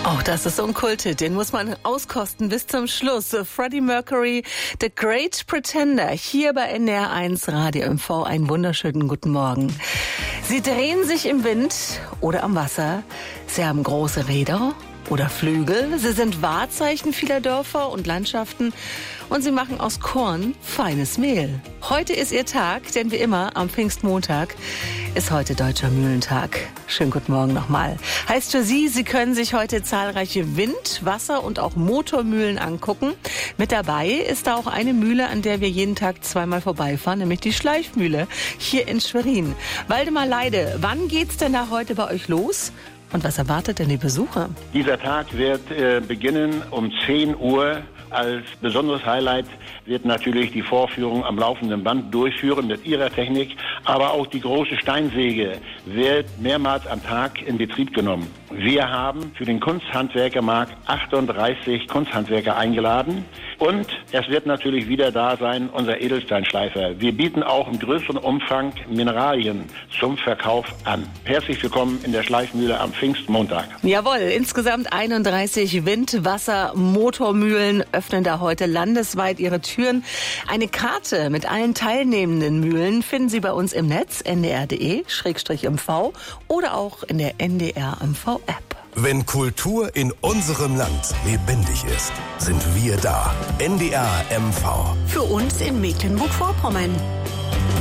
Oh, das ist so ein Kulthit, den muss man auskosten bis zum Schluss. Freddie Mercury, The Great Pretender, hier bei NDR1 Radio MV. Einen wunderschönen guten Morgen. Sie drehen sich im Wind oder am Wasser. Sie haben große Räder oder Flügel. Sie sind Wahrzeichen vieler Dörfer und Landschaften. Und sie machen aus Korn feines Mehl. Heute ist ihr Tag, denn wie immer am Pfingstmontag ist heute Deutscher Mühlentag. Schönen guten Morgen nochmal. Heißt für Sie, Sie können sich heute zahlreiche Wind-, Wasser- und auch Motormühlen angucken. Mit dabei ist da auch eine Mühle, an der wir jeden Tag zweimal vorbeifahren, nämlich die Schleifmühle hier in Schwerin. Waldemar Leide, wann geht's denn da heute bei euch los? Und was erwartet denn die Besucher? Dieser Tag wird beginnen um 10 Uhr. Als besonderes Highlight wird natürlich die Vorführung am laufenden Band durchführen mit ihrer Technik. Aber auch die große Steinsäge wird mehrmals am Tag in Betrieb genommen. Wir haben für den Kunsthandwerkermarkt 38 Kunsthandwerker eingeladen. Und es wird natürlich wieder da sein, unser Edelsteinschleifer. Wir bieten auch im größeren Umfang Mineralien zum Verkauf an. Herzlich willkommen in der Schleifmühle am Pfingstmontag. Jawohl, insgesamt 31 Wind-, Wasser-, Motormühlen öffnen da heute landesweit ihre Türen. Eine Karte mit allen teilnehmenden Mühlen finden Sie bei uns im Netz, ndr.de/mv oder auch in der NDR-MV-App. Wenn Kultur in unserem Land lebendig ist, sind wir da. NDR MV. Für uns in Mecklenburg-Vorpommern.